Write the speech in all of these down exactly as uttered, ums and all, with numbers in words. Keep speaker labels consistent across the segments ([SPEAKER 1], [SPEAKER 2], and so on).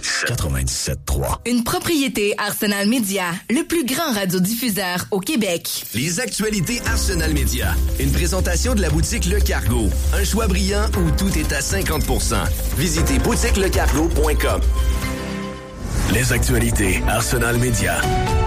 [SPEAKER 1] quatre-vingt-dix-sept quatre-vingt-dix-sept trois.
[SPEAKER 2] Une propriété Arsenal Média, le plus grand radiodiffuseur au Québec.
[SPEAKER 3] Les actualités Arsenal Média. Une présentation de la boutique Le Cargo. Un choix brillant où tout est à cinquante pour cent. Visitez boutique le cargo point com.
[SPEAKER 1] Les actualités Arsenal Média.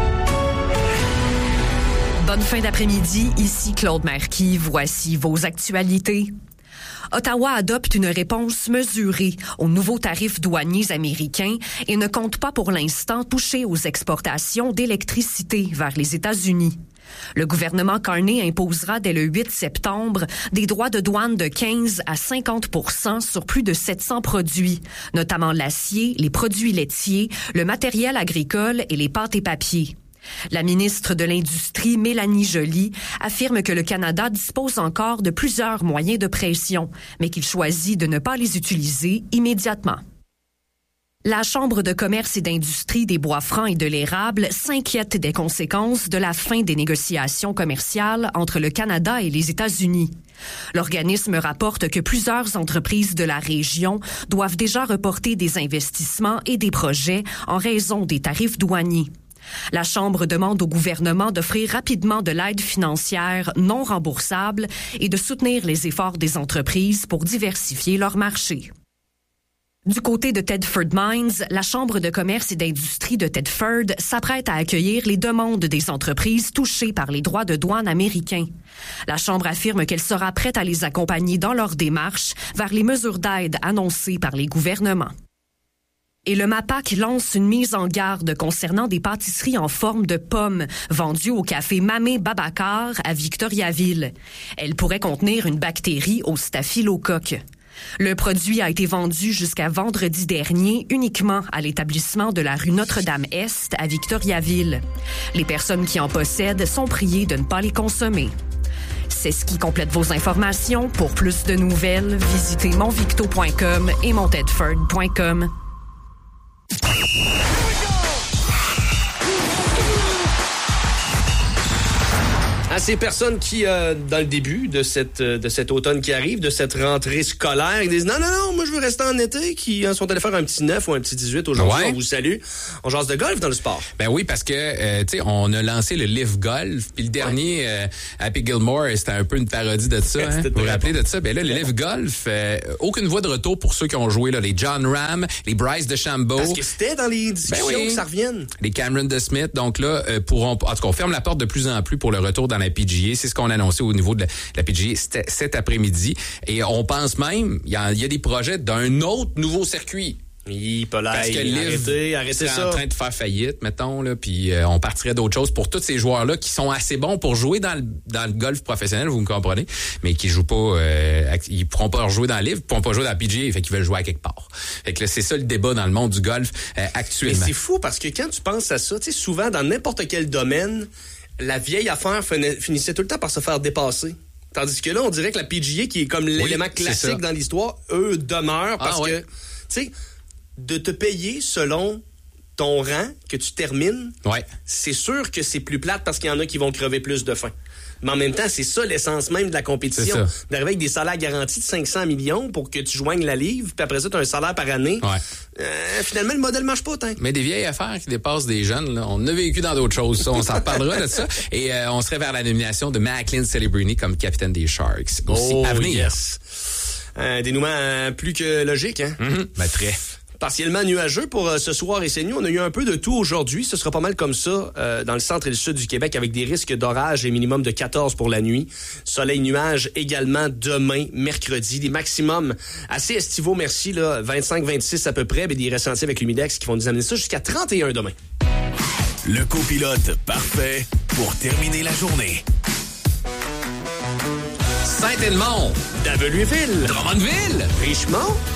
[SPEAKER 4] Bonne fin d'après-midi, ici Claude Marquis. Voici vos actualités. Ottawa adopte une réponse mesurée aux nouveaux tarifs douaniers américains et ne compte pas pour l'instant toucher aux exportations d'électricité vers les États-Unis. Le gouvernement Carney imposera dès le huit septembre des droits de douane de quinze à cinquante pour cent sur plus de sept cents produits, notamment l'acier, les produits laitiers, le matériel agricole et les pâtes et papiers. La ministre de l'Industrie, Mélanie Joly, affirme que le Canada dispose encore de plusieurs moyens de pression, mais qu'il choisit de ne pas les utiliser immédiatement. La Chambre de commerce et d'industrie des Bois-Francs et de l'Érable s'inquiète des conséquences de la fin des négociations commerciales entre le Canada et les États-Unis. L'organisme rapporte que plusieurs entreprises de la région doivent déjà reporter des investissements et des projets en raison des tarifs douaniers. La Chambre demande au gouvernement d'offrir rapidement de l'aide financière non remboursable et de soutenir les efforts des entreprises pour diversifier leur marché. Du côté de Thetford Mines, la Chambre de commerce et d'industrie de Thetford s'apprête à accueillir les demandes des entreprises touchées par les droits de douane américains. La Chambre affirme qu'elle sera prête à les accompagner dans leur démarche vers les mesures d'aide annoncées par les gouvernements. Et le MAPAC lance une mise en garde concernant des pâtisseries en forme de pommes vendues au café Mamé Babacar à Victoriaville. Elles pourraient contenir une bactérie au staphylocoque. Le produit a été vendu jusqu'à vendredi dernier uniquement à l'établissement de la rue Notre-Dame-Est à Victoriaville. Les personnes qui en possèdent sont priées de ne pas les consommer. C'est ce qui complète vos informations. Pour plus de nouvelles, visitez monvicto point com et montedford point com.
[SPEAKER 5] À ces personnes qui, euh, dans le début de cette euh, de cet automne qui arrive, de cette rentrée scolaire, ils disent non, non, non, moi je veux rester en été, qui euh, sont allés faire un petit neuf ou un petit dix-huit aujourd'hui. Ouais. On vous salue. On jase de golf dans le sport.
[SPEAKER 6] Ben oui, parce que, euh, tu sais, on a lancé le Live Golf, puis le dernier, ouais. euh, Happy Gilmore, c'était un peu une parodie de ça. Hein? Vous vous rappelez de ça? Ben là, le Live Golf, euh, aucune voie de retour pour ceux qui ont joué, là, les John Ram, les Bryce DeChambeau.
[SPEAKER 5] Parce que c'était dans les discussions ben oui. que ça revienne.
[SPEAKER 6] Les Cameron DeSmith, donc là, euh, pourront, en tout cas, on ferme la porte de plus en plus pour le retour dans la P G A. C'est ce qu'on a annoncé au niveau de la, la P G A cet, cet après-midi. Et on pense même, il y, y a des projets d'un autre nouveau circuit.
[SPEAKER 5] Oui, pas là,
[SPEAKER 6] parce que Liv
[SPEAKER 5] arrêtez, arrêtez ça.
[SPEAKER 6] est en train de faire faillite, mettons, là, puis euh, on partirait d'autres choses pour tous ces joueurs-là qui sont assez bons pour jouer dans le, dans le golf professionnel, vous me comprenez, mais qui jouent pas, euh, ils pourront pas jouer dans le Liv, ils pourront pas jouer dans la P G A, fait qu'ils veulent jouer à quelque part. Fait que là, c'est ça le débat dans le monde du golf euh, actuellement.
[SPEAKER 5] Mais c'est fou parce que quand tu penses à ça, tu sais, souvent dans n'importe quel domaine, la vieille affaire finissait tout le temps par se faire dépasser. Tandis que là, on dirait que la P G A, qui est comme l'élément oui, classique dans l'histoire, eux demeurent parce ah, ouais. que, tu sais, de te payer selon ton rang que tu termines,
[SPEAKER 6] ouais.
[SPEAKER 5] c'est sûr que c'est plus plate parce qu'il y en a qui vont crever plus de faim. Mais en même temps, c'est ça l'essence même de la compétition. D'arriver avec des salaires garantis de cinq cents millions pour que tu joignes la livre, puis après ça, tu as un salaire par année.
[SPEAKER 6] Ouais.
[SPEAKER 5] Euh, finalement, le modèle marche pas tant.
[SPEAKER 6] Mais des vieilles affaires qui dépassent des jeunes, là, on a vécu dans d'autres choses. Ça, on s'en reparlera de ça. Et euh, on serait vers la nomination de Macklin Celebrini comme capitaine des Sharks. Aussi
[SPEAKER 5] oh,
[SPEAKER 6] à venir.
[SPEAKER 5] Yes. Un dénouement euh, plus que logique, hein?
[SPEAKER 6] Mm-hmm. Ben, très.
[SPEAKER 5] Partiellement nuageux pour euh, ce soir et c'est nuit. On a eu un peu de tout aujourd'hui. Ce sera pas mal comme ça euh, dans le centre et le sud du Québec avec des risques d'orage et minimum de quatorze pour la nuit. Soleil, nuages également demain, mercredi. Des maximums assez estivaux, merci, là, vingt-cinq vingt-six à peu près, mais des ressentis avec l'humidex qui vont nous amener ça jusqu'à trente et un demain.
[SPEAKER 1] Le copilote parfait pour terminer la journée.
[SPEAKER 6] Saint-Edmond,
[SPEAKER 5] Davelueville,
[SPEAKER 6] Drummondville,
[SPEAKER 5] Richemont,